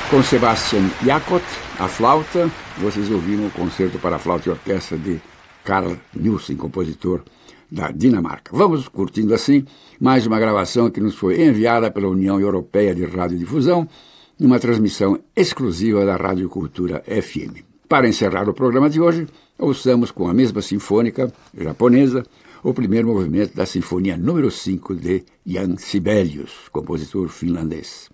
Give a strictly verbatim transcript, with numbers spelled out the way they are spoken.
Com Sebastian Jacott, a flauta, vocês ouviram o concerto para flauta e orquestra de Carl Nielsen, compositor da Dinamarca. Vamos curtindo assim mais uma gravação que nos foi enviada pela União Europeia de Radiodifusão, numa transmissão exclusiva da Rádio Cultura F M. Para encerrar o programa de hoje, ouçamos com a mesma sinfônica japonesa o primeiro movimento da Sinfonia número cinco de Jan Sibelius, compositor finlandês.